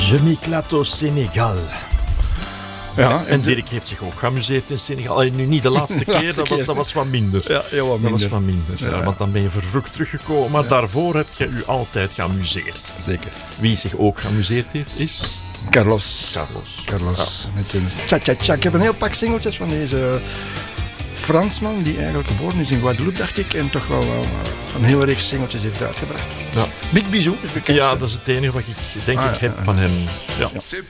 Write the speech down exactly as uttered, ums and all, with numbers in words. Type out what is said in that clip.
Je m'éclate au Sénégal. Ja, en Dirk heeft zich ook geamuseerd in Senegal. Allee, nu niet de laatste keer, laatste dat, was, keer. dat was wat minder. Ja, heel wat Dat was minder. wat minder, ja, Ja, ja. want dan ben je vervroegd teruggekomen. Maar Ja. daarvoor heb je u altijd geamuseerd. Zeker. Wie zich ook geamuseerd heeft, is... Carlos. Carlos. Carlos. Met een tja, tja, tja. Ik heb een heel pak singeltjes van deze Fransman, die eigenlijk geboren is in Guadeloupe, dacht ik. En toch wel uh, een hele reeks singeltjes heeft uitgebracht. Ja. Big Bijou is bekend. Ja, dat is het enige wat ik denk Ah, ik heb ja, ja. van hem. Ja. C'est